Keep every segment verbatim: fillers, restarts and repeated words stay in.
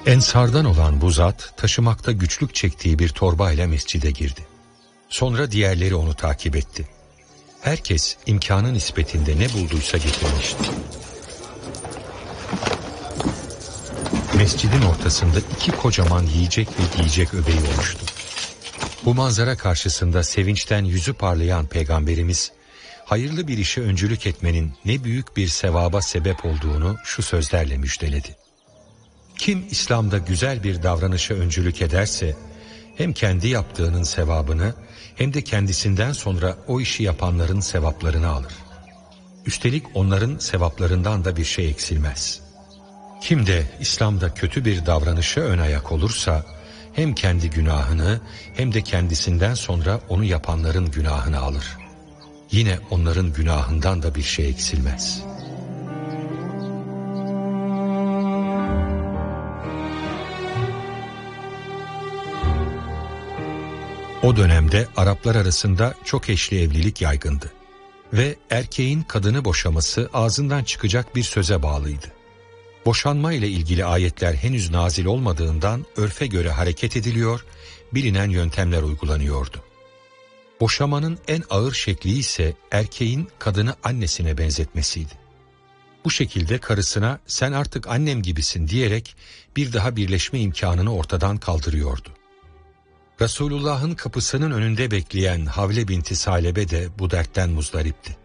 Ensardan olan bu zat taşımakta güçlük çektiği bir torbayla mescide girdi. Sonra diğerleri onu takip etti. Herkes imkanı nispetinde ne bulduysa getirmişti. Mescidin ortasında iki kocaman yiyecek ve giyecek öbeği olmuştu. Bu manzara karşısında sevinçten yüzü parlayan Peygamberimiz, hayırlı bir işe öncülük etmenin ne büyük bir sevaba sebep olduğunu şu sözlerle müjdeledi. Kim İslam'da güzel bir davranışa öncülük ederse, hem kendi yaptığının sevabını hem de kendisinden sonra o işi yapanların sevaplarını alır. Üstelik onların sevaplarından da bir şey eksilmez. Kim de İslam'da kötü bir davranışa ön ayak olursa, hem kendi günahını hem de kendisinden sonra onu yapanların günahını alır. Yine onların günahından da bir şey eksilmez. O dönemde Araplar arasında çok eşli evlilik yaygındı ve erkeğin kadını boşaması ağzından çıkacak bir söze bağlıydı. Boşanma ile ilgili ayetler henüz nazil olmadığından örfe göre hareket ediliyor, bilinen yöntemler uygulanıyordu. Boşamanın en ağır şekli ise erkeğin kadını annesine benzetmesiydi. Bu şekilde karısına sen artık annem gibisin diyerek bir daha birleşme imkanını ortadan kaldırıyordu. Resulullah'ın kapısının önünde bekleyen Havle binti Salebe de bu dertten muzdaripti.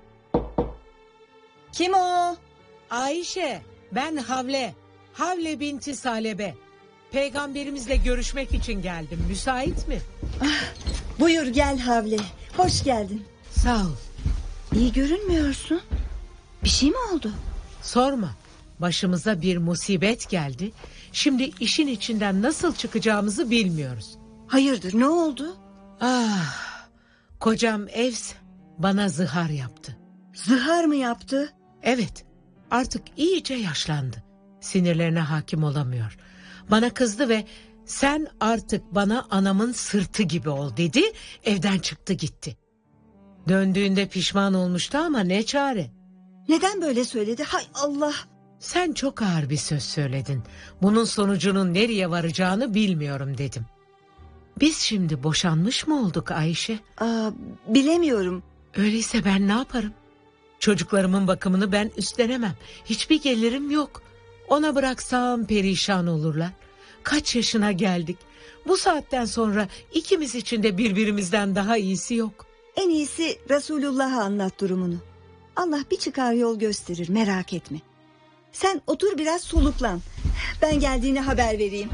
Kim o? Ayşe, ben Havle. Havle binti Salebe. Peygamberimizle görüşmek için geldim. Müsait mi? Ah, buyur gel Havle. Hoş geldin. Sağ ol. İyi görünmüyorsun. Bir şey mi oldu? Sorma. Başımıza bir musibet geldi. Şimdi işin içinden nasıl çıkacağımızı bilmiyoruz. Hayırdır, ne oldu? Ah, kocam Evs bana zihar yaptı. Zihar mı yaptı? Evet, artık iyice yaşlandı. Sinirlerine hakim olamıyor. Bana kızdı ve sen artık bana anamın sırtı gibi ol dedi. Evden çıktı gitti. Döndüğünde pişman olmuştu ama ne çare. Neden böyle söyledi? Hay Allah! Sen çok ağır bir söz söyledin. Bunun sonucunun nereye varacağını bilmiyorum dedim. Biz şimdi boşanmış mı olduk Ayşe? Aa, bilemiyorum. Öyleyse ben ne yaparım? Çocuklarımın bakımını ben üstlenemem. Hiçbir gelirim yok. Ona bıraksam perişan olurlar. Kaç yaşına geldik. Bu saatten sonra ikimiz için de birbirimizden daha iyisi yok. En iyisi Resulullah'a anlat durumunu. Allah bir çıkar yol gösterir, merak etme. Sen otur biraz soluklan. Ben geldiğini haber vereyim.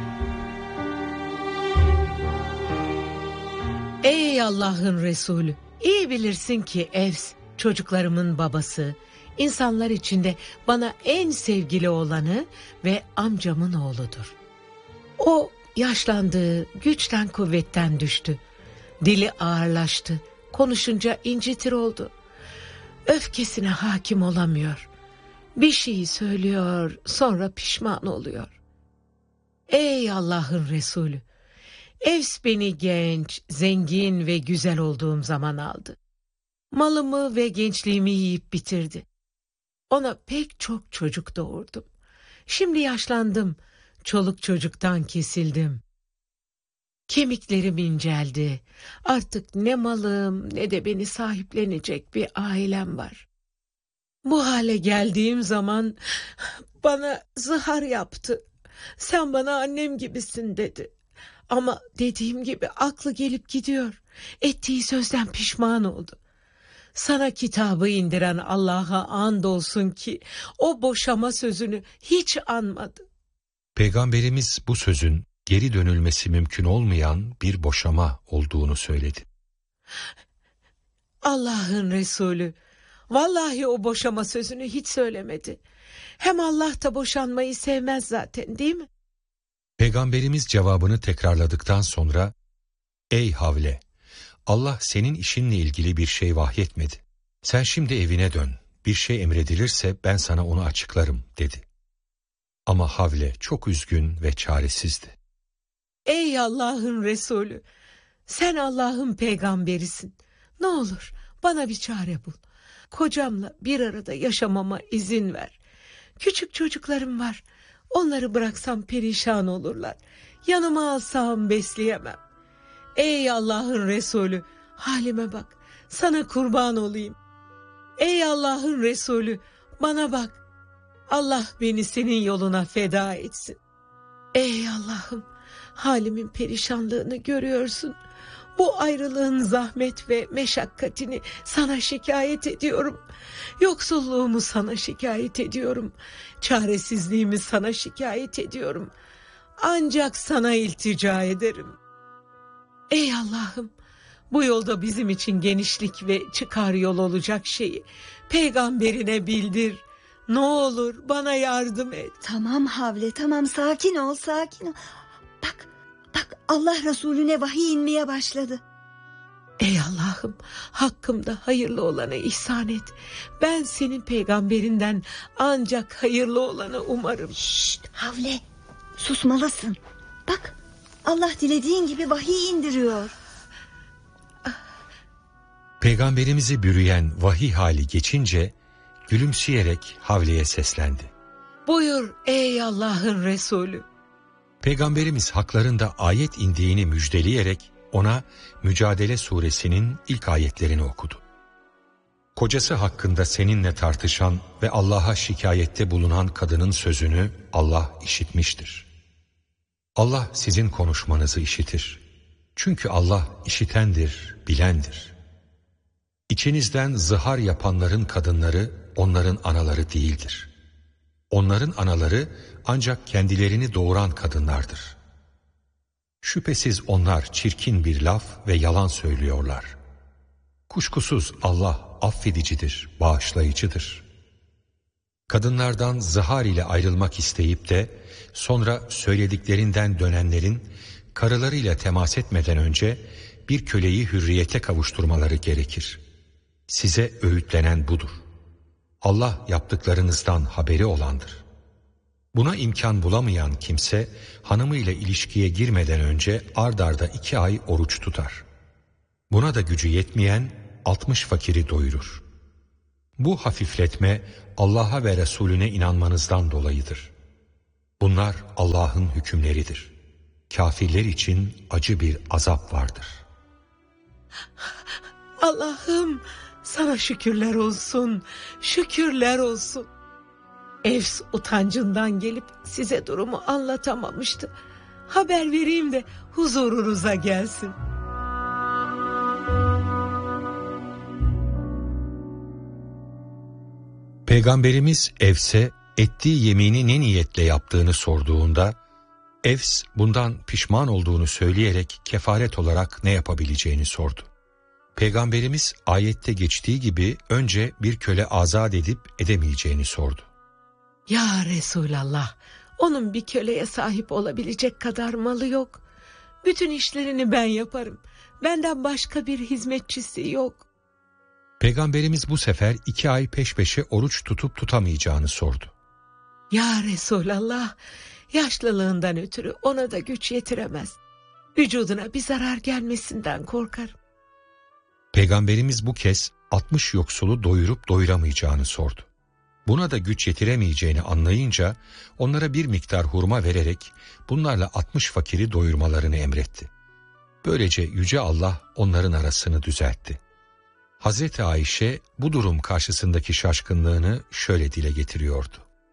Ey Allah'ın Resulü, iyi bilirsin ki Evs çocuklarımın babası, insanlar içinde bana en sevgili olanı ve amcamın oğludur. O yaşlandı, güçten kuvvetten düştü. Dili ağırlaştı, konuşunca incitir oldu. Öfkesine hakim olamıyor. Bir şey söylüyor, sonra pişman oluyor. Ey Allah'ın Resulü, Evs beni genç, zengin ve güzel olduğum zaman aldı. Malımı ve gençliğimi yiyip bitirdi. Ona pek çok çocuk doğurdum. Şimdi yaşlandım, çoluk çocuktan kesildim. Kemiklerim inceldi. Artık ne malım ne de beni sahiplenecek bir ailem var. Bu hale geldiğim zaman bana zihar yaptı. Sen bana annem gibisin dedi. Ama dediğim gibi aklı gelip gidiyor. Ettiği sözden pişman oldu. Sana kitabı indiren Allah'a andolsun ki o boşama sözünü hiç anmadı. Peygamberimiz bu sözün geri dönülmesi mümkün olmayan bir boşama olduğunu söyledi. Allah'ın Resulü, vallahi o boşama sözünü hiç söylemedi. Hem Allah da boşanmayı sevmez zaten, değil mi? Peygamberimiz cevabını tekrarladıktan sonra, ey Havle, Allah senin işinle ilgili bir şey vahyetmedi. Sen şimdi evine dön, bir şey emredilirse ben sana onu açıklarım dedi. Ama Havle çok üzgün ve çaresizdi. Ey Allah'ın Resulü, sen Allah'ın peygamberisin. Ne olur bana bir çare bul. Kocamla bir arada yaşamama izin ver. Küçük çocuklarım var. Onları bıraksam perişan olurlar. Yanıma alsam besleyemem. Ey Allah'ın Resulü, halime bak, sana kurban olayım. Ey Allah'ın Resulü, bana bak. Allah beni senin yoluna feda etsin. Ey Allah'ım, halimin perişanlığını görüyorsun. Bu ayrılığın zahmet ve meşakkatini sana şikayet ediyorum. Yoksulluğumu sana şikayet ediyorum. Çaresizliğimi sana şikayet ediyorum. Ancak sana iltica ederim. Ey Allah'ım, bu yolda bizim için genişlik ve çıkar yol olacak şeyi peygamberine bildir. Ne olur bana yardım et. Tamam Havle, tamam, sakin ol, sakin ol. Bak, bak, Allah Resulüne vahiy inmeye başladı. Ey Allah'ım, hakkımda hayırlı olanı ihsan et. Ben senin peygamberinden ancak hayırlı olanı umarım. Şşt Havle, susmalısın. Bak, Allah dilediğin gibi vahiy indiriyor. Peygamberimizi bürüyen vahiy hali geçince gülümseyerek Havle'ye seslendi. Buyur ey Allah'ın Resulü. Peygamberimiz haklarında ayet indiğini müjdeleyerek ona Mücadele suresinin ilk ayetlerini okudu. Kocası hakkında seninle tartışan ve Allah'a şikayette bulunan kadının sözünü Allah işitmiştir. Allah sizin konuşmanızı işitir. Çünkü Allah işitendir, bilendir. İçinizden zihar yapanların kadınları onların anaları değildir. Onların anaları ancak kendilerini doğuran kadınlardır. Şüphesiz onlar çirkin bir laf ve yalan söylüyorlar. Kuşkusuz Allah affedicidir, bağışlayıcıdır. Kadınlardan zihar ile ayrılmak isteyip de sonra söylediklerinden dönenlerin karılarıyla temas etmeden önce bir köleyi hürriyete kavuşturmaları gerekir. Size öğütlenen budur. Allah yaptıklarınızdan haberi olandır. Buna imkan bulamayan kimse hanımıyla ilişkiye girmeden önce ard arda iki ay oruç tutar. Buna da gücü yetmeyen altmış fakiri doyurur. Bu hafifletme Allah'a ve Resulüne inanmanızdan dolayıdır. Bunlar Allah'ın hükümleridir. Kafirler için acı bir azap vardır. Allah'ım, sana şükürler olsun, şükürler olsun. Evs utancından gelip size durumu anlatamamıştı. Haber vereyim de huzurunuza gelsin. Peygamberimiz Evs'e ettiği yemini ne niyetle yaptığını sorduğunda, Evs bundan pişman olduğunu söyleyerek kefaret olarak ne yapabileceğini sordu. Peygamberimiz ayette geçtiği gibi önce bir köle azat edip edemeyeceğini sordu. Ya Resulallah, onun bir köleye sahip olabilecek kadar malı yok. Bütün işlerini ben yaparım. Benden başka bir hizmetçisi yok. Peygamberimiz bu sefer iki ay peş peşe oruç tutup tutamayacağını sordu. Ya Resulallah, yaşlılığından ötürü ona da güç yetiremez. Vücuduna bir zarar gelmesinden korkarım. Peygamberimiz bu kez altmış yoksulu doyurup doyuramayacağını sordu. Buna da güç yetiremeyeceğini anlayınca onlara bir miktar hurma vererek bunlarla altmış fakiri doyurmalarını emretti. Böylece Yüce Allah onların arasını düzeltti. Hazreti Ayşe bu durum karşısındaki şaşkınlığını şöyle dile getiriyordu.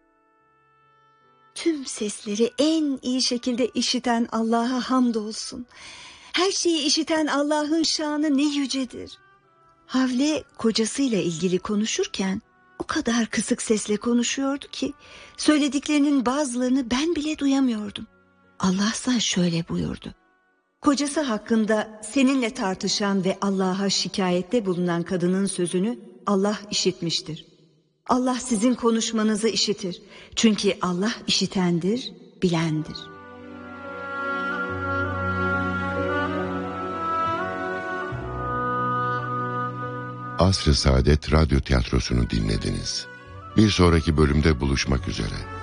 Tüm sesleri en iyi şekilde işiten Allah'a hamdolsun. Her şeyi işiten Allah'ın şanı ne yücedir. Havle kocasıyla ilgili konuşurken o kadar kısık sesle konuşuyordu ki söylediklerinin bazılarını ben bile duyamıyordum. Allah'sa şöyle buyurdu. Kocası hakkında seninle tartışan ve Allah'a şikayette bulunan kadının sözünü Allah işitmiştir. Allah sizin konuşmanızı işitir. Çünkü Allah işitendir, bilendir. Asr-ı Saadet Radyo Tiyatrosu'nu dinlediniz. Bir sonraki bölümde buluşmak üzere.